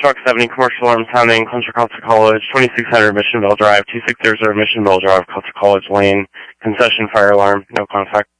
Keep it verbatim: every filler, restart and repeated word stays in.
Rock seventy, commercial alarm sounding, Contra Costa College, twenty-six hundred Mission Bell Drive, two six zero zero Mission Bell Drive, Costa College Lane, concession fire alarm, no contact.